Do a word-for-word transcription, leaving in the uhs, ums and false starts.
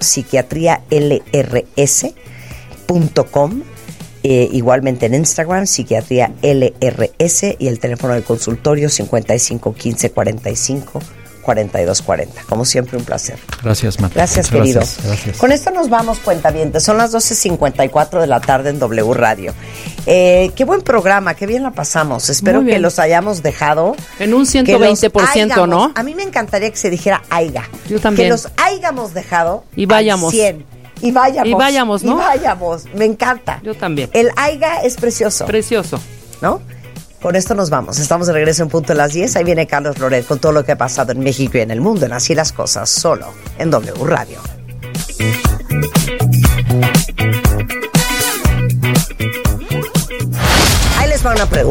psiquiatría l r s punto com. Eh, igualmente en Instagram, Psiquiatría L R S, y el teléfono del consultorio cincuenta y cinco quince cuarenta y cinco cuarenta y dos cuarenta. Como siempre, un placer. Gracias, Marta. Gracias, Muchas querido. Gracias, gracias. Con esto nos vamos, cuentavientes. Son las doce cincuenta y cuatro de la tarde en W Radio. Eh, qué buen programa, qué bien la pasamos. Espero que los hayamos dejado en un ciento veinte por ciento, ¿no? A mí me encantaría que se dijera aiga. Yo también. Que los hayamos dejado y vayamos. al cien. Y vayamos. Y vayamos, ¿no? Y vayamos. Me encanta. Yo también. El aiga es precioso. Precioso. ¿No? Con esto nos vamos. Estamos de regreso en punto de las diez. Ahí viene Carlos Loret con todo lo que ha pasado en México y en el mundo en Así las Cosas, solo en W Radio. Ahí les va una pregunta.